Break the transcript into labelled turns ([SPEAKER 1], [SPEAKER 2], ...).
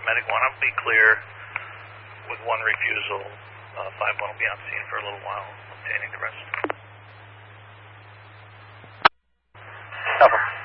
[SPEAKER 1] Medic 1, I'll be clear with one refusal. 5-1 will be on scene for a little while, obtaining the rest.
[SPEAKER 2] Copy.